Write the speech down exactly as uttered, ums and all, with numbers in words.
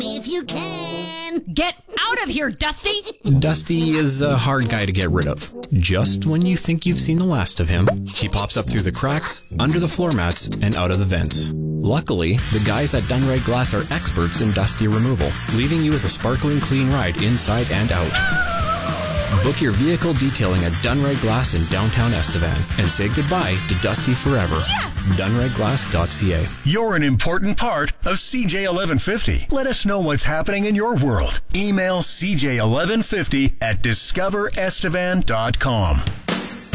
if you can. Get out of here, Dusty! Dusty is a hard guy to get rid of. Just when you think you've seen the last of him, he pops up through the cracks, under the floor mats, and out of the vents. Luckily, the guys at Dunrag Glass are experts in Dusty removal, leaving you with a sparkling clean ride inside and out. Book your vehicle detailing at Dunrag Glass in downtown Estevan and say goodbye to Dusty forever. Yes! Dunrag Glass dot c a. You're an important part of C J eleven fifty. Let us know what's happening in your world. Email C J eleven fifty at discover estevan dot com.